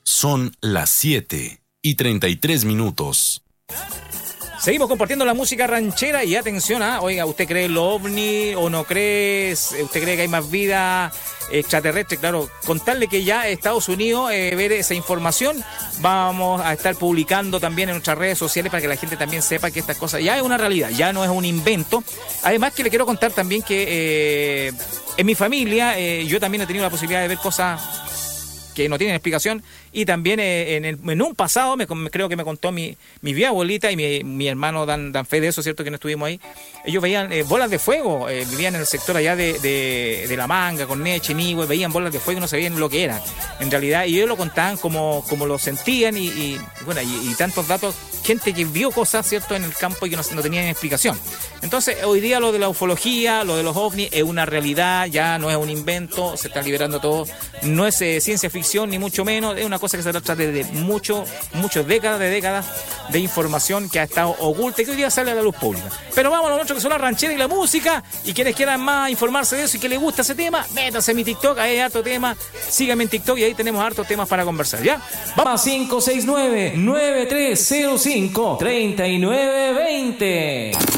Son las 7:33. Seguimos compartiendo la música ranchera y atención, oiga, ¿usted cree en lo ovni o no cree? ¿Usted cree que hay más vida extraterrestre? Claro, contarle que ya Estados Unidos, ver esa información, vamos a estar publicando también en nuestras redes sociales para que la gente también sepa que estas cosas ya es una realidad, ya no es un invento. Además que le quiero contar también que en mi familia yo también he tenido la posibilidad de ver cosas que no tienen explicación, y también en un pasado creo que me contó mi bisabuelita y mi hermano dan fe de eso, ¿cierto? Que no estuvimos ahí. Ellos veían bolas de fuego, vivían en el sector allá de La Manga, Corneche, Nihue, veían bolas de fuego y no sabían lo que eran, en realidad, y ellos lo contaban como lo sentían, y tantos datos, gente que vio cosas, ¿cierto?, en el campo y que no tenían explicación. Entonces, hoy día lo de la ufología, lo de los ovnis, es una realidad, ya no es un invento, se está liberando todo, no es ciencia ficción, ni mucho menos, es una cosa que se trata de muchas décadas de información que ha estado oculta y que hoy día sale a la luz pública. Pero vamos a lo nuestro, que son la ranchera y la música, y quienes quieran más informarse de eso y que les gusta ese tema, métanse en mi TikTok, ahí hay harto tema, síganme en TikTok y ahí tenemos hartos temas para conversar, ¿ya? Vamos a 569-9305-3920.